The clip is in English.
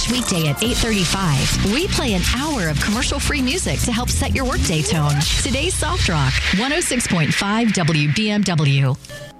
Each weekday at 8:35, we play an hour of commercial-free music to help set your workday tone. Today's Soft Rock, 106.5 WBMW.